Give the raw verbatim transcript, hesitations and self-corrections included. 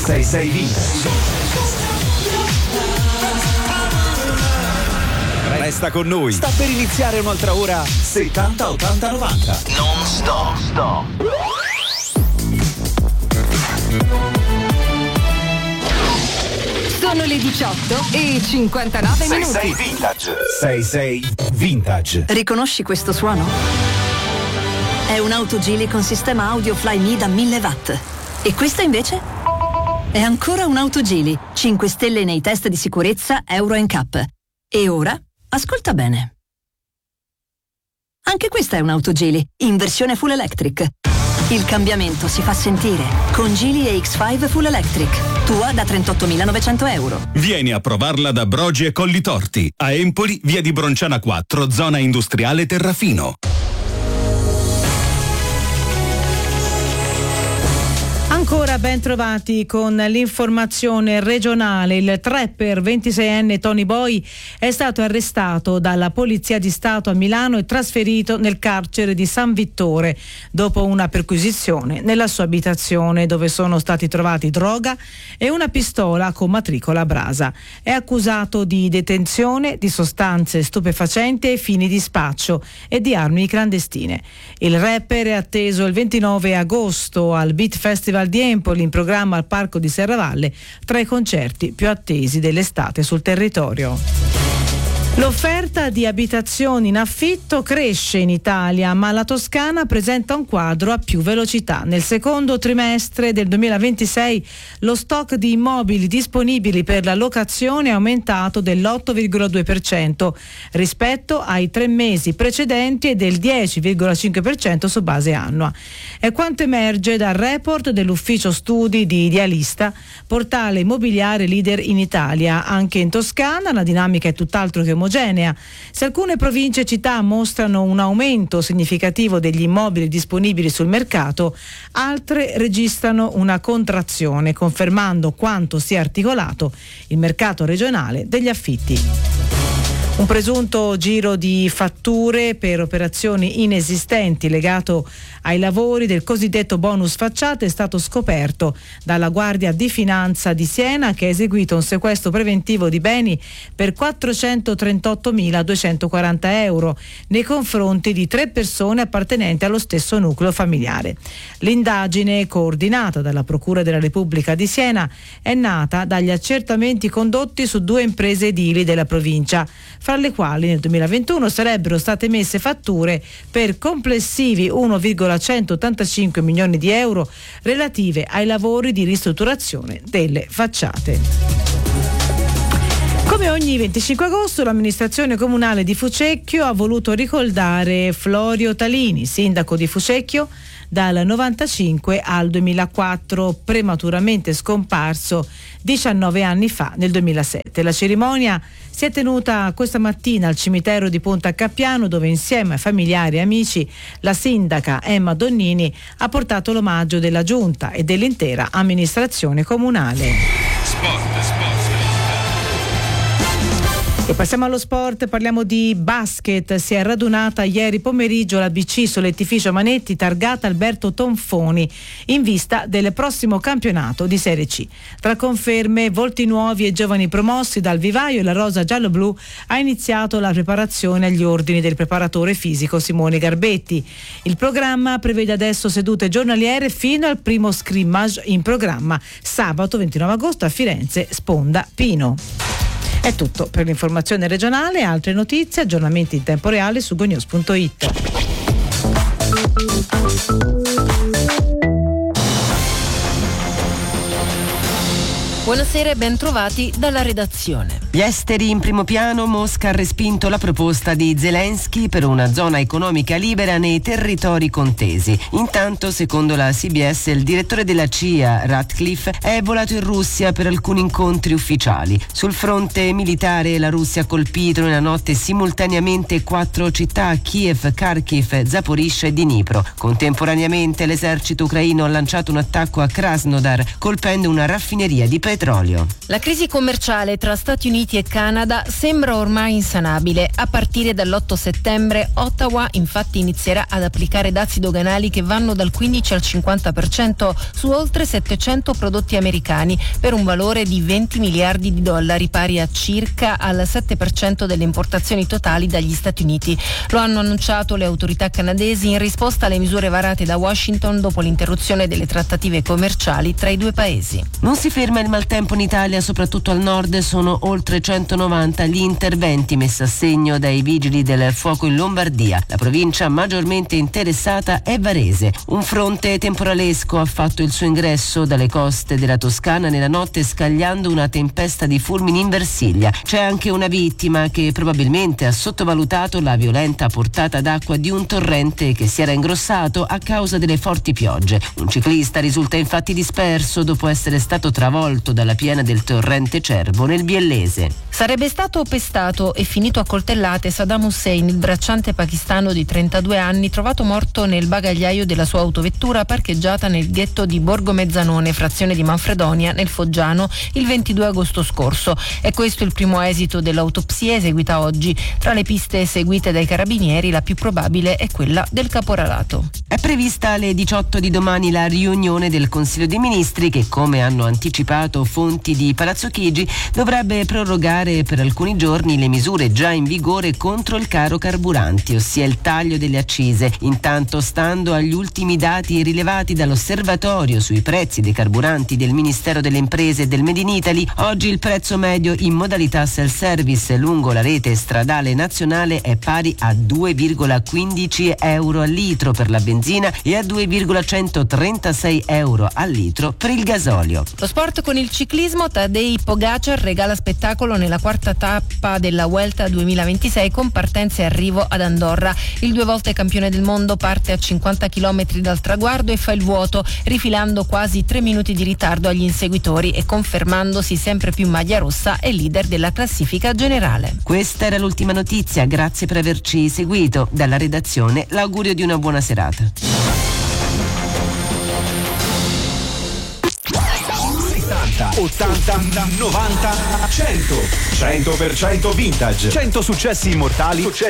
sei sei Vintage. Resta con noi. Sta per iniziare un'altra ora settanta ottanta novanta. Non stop. Stop. Sono le diciotto e cinquantanove minuti. sei sei Vintage. sei sei Vintage. Riconosci questo suono? È un'auto Geely con sistema audio Flyme da mille watt. E questa invece? È ancora un'auto Geely, cinque stelle nei test di sicurezza Euro N C A P. E ora? Ascolta bene. Anche questa è un'auto Geely, in versione full electric. Il cambiamento si fa sentire con Geely E X cinque Full Electric, tua da trentottomilanovecento euro. Vieni a provarla da Brogi e Collitorti, a Empoli, via di Bronciana quattro, zona industriale Terrafino. Ancora ben trovati con l'informazione regionale. Il trapper ventiseienne Tony Boy è stato arrestato dalla Polizia di Stato a Milano e trasferito nel carcere di San Vittore dopo una perquisizione nella sua abitazione, dove sono stati trovati droga e una pistola con matricola Brasa. È accusato di detenzione di sostanze stupefacenti ai fini di spaccio e di armi clandestine. Il rapper è atteso il ventinove agosto al Beat Festival di Empoli, in programma al Parco di Serravalle, tra i concerti più attesi dell'estate sul territorio. L'offerta di abitazioni in affitto cresce in Italia, ma la Toscana presenta un quadro a più velocità. Nel secondo trimestre del duemilaventisei lo stock di immobili disponibili per la locazione è aumentato dell'otto virgola due per cento rispetto ai tre mesi precedenti e del dieci virgola cinque per cento su base annua. È quanto emerge dal report dell'ufficio studi di Idealista, portale immobiliare leader in Italia. Anche in Toscana la dinamica è tutt'altro che omogenea. Se alcune province e città mostrano un aumento significativo degli immobili disponibili sul mercato, altre registrano una contrazione, confermando quanto sia articolato il mercato regionale degli affitti. Un presunto giro di fatture per operazioni inesistenti legato ai lavori del cosiddetto bonus facciate è stato scoperto dalla Guardia di Finanza di Siena, che ha eseguito un sequestro preventivo di beni per quattrocentotrentottomiladuecentoquaranta euro nei confronti di tre persone appartenenti allo stesso nucleo familiare. L'indagine, coordinata dalla Procura della Repubblica di Siena, è nata dagli accertamenti condotti su due imprese edili della provincia, fra le quali nel duemilaventuno sarebbero state emesse fatture per complessivi uno virgola centottantacinque milioni di euro relative ai lavori di ristrutturazione delle facciate. Come ogni venticinque agosto l'amministrazione comunale di Fucecchio ha voluto ricordare Florio Talini, sindaco di Fucecchio dal novantacinque al duemilaquattro, prematuramente scomparso diciannove anni fa, nel duemilasette. La cerimonia si è tenuta questa mattina al cimitero di Ponte Cappiano, dove insieme a familiari e amici la sindaca Emma Donnini ha portato l'omaggio della giunta e dell'intera amministrazione comunale. Sport, sport. E passiamo allo sport, parliamo di basket. Si è radunata ieri pomeriggio la B C Solettificio Manetti, targata Alberto Tonfoni, in vista del prossimo campionato di Serie C. Tra conferme, volti nuovi e giovani promossi dal vivaio, la rosa giallo-blu ha iniziato la preparazione agli ordini del preparatore fisico Simone Garbetti. Il programma prevede adesso sedute giornaliere fino al primo scrimmage in programma sabato ventinove agosto a Firenze, Sponda Pino. È tutto per l'informazione regionale. Altre notizie, aggiornamenti in tempo reale su gonews punto it. Buonasera e ben trovati dalla redazione. Gli esteri in primo piano. Mosca ha respinto la proposta di Zelensky per una zona economica libera nei territori contesi. Intanto, secondo la C B S, il direttore della C I A, Ratcliffe, è volato in Russia per alcuni incontri ufficiali. Sul fronte militare, la Russia ha colpito nella notte simultaneamente quattro città: Kiev, Kharkiv, Zaporizhzhia e Dnipro. Contemporaneamente l'esercito ucraino ha lanciato un attacco a Krasnodar, colpendo una raffineria di petrolio. La crisi commerciale tra Stati Uniti Uniti e Canada sembra ormai insanabile. A partire dall'otto settembre Ottawa infatti inizierà ad applicare dazi doganali che vanno dal quindici al cinquanta per cento su oltre settecento prodotti americani per un valore di venti miliardi di dollari, pari a circa al sette per cento delle importazioni totali dagli Stati Uniti. Lo hanno annunciato le autorità canadesi in risposta alle misure varate da Washington dopo l'interruzione delle trattative commerciali tra i due paesi. Non si ferma il maltempo in Italia, soprattutto al nord. Sono oltre centonovanta gli interventi messi a segno dai vigili del fuoco in Lombardia. La provincia maggiormente interessata è Varese. Un fronte temporalesco ha fatto il suo ingresso dalle coste della Toscana nella notte, scagliando una tempesta di fulmini in Versilia. C'è anche una vittima che probabilmente ha sottovalutato la violenta portata d'acqua di un torrente che si era ingrossato a causa delle forti piogge. Un ciclista risulta infatti disperso dopo essere stato travolto dalla piena del torrente Cervo nel Biellese. Sarebbe stato pestato e finito a coltellate Saddam Hussein, il bracciante pakistano di trentadue anni, trovato morto nel bagagliaio della sua autovettura parcheggiata nel ghetto di Borgo Mezzanone, frazione di Manfredonia, nel Foggiano, il ventidue agosto scorso. È questo il primo esito dell'autopsia eseguita oggi. Tra le piste seguite dai carabinieri, la più probabile è quella del caporalato. È prevista alle diciotto di domani la riunione del Consiglio dei Ministri che, come hanno anticipato fonti di Palazzo Chigi, dovrebbe prorogare per alcuni giorni le misure già in vigore contro il caro carburanti, ossia il taglio delle accise. Intanto, stando agli ultimi dati rilevati dall'osservatorio sui prezzi dei carburanti del Ministero delle Imprese e del Made in Italy, oggi il prezzo medio in modalità self-service lungo la rete stradale nazionale è pari a due virgola quindici euro al litro per la benzina e a due virgola centotrentasei euro al litro per il gasolio. Lo sport con il ciclismo. Tadej Pogacar regala spettacolo nella quarta tappa della Vuelta duemilaventisei con partenza e arrivo ad Andorra. Il due volte campione del mondo parte a cinquanta chilometri dal traguardo e fa il vuoto, rifilando quasi tre minuti di ritardo agli inseguitori e confermandosi sempre più maglia rossa e leader della classifica generale. Questa era l'ultima notizia, grazie per averci seguito. Dalla redazione l'augurio di una buona serata. settanta, ottanta, novanta, cento. cento per cento vintage. cento successi immortali. Successi